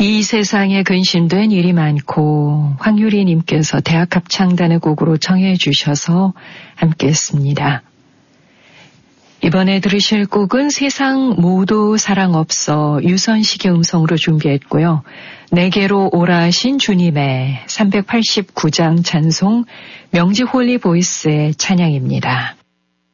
이 세상에 근심된 일이 많고 황유리님께서 대학합창단의 곡으로 청해 주셔서 함께했습니다. 이번에 들으실 곡은 세상 모두 사랑 없어 유선식의 음성으로 준비했고요. 내게로 오라 하신 주님의 389장 찬송 명지 홀리 보이스의 찬양입니다.